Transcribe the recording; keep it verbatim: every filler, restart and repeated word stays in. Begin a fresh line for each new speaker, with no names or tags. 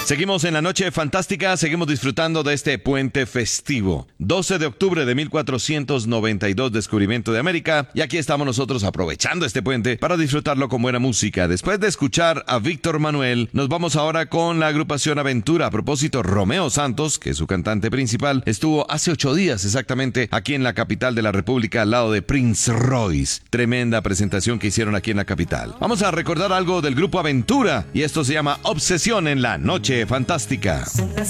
Seguimos en la noche fantástica, seguimos disfrutando de este puente festivo. doce de octubre de mil cuatrocientos noventa y dos, descubrimiento de América. Y aquí estamos nosotros aprovechando este puente para disfrutarlo con buena música. Después de escuchar a Víctor Manuel, nos vamos ahora con la agrupación Aventura. A propósito, Romeo Santos, que es su cantante principal, estuvo hace ocho días exactamente aquí en la capital de la República, al lado de Prince Royce. Tremenda presentación que hicieron aquí en la capital. Vamos a recordar algo del grupo Aventura, y esto se llama Obsesión en la noche fantástica.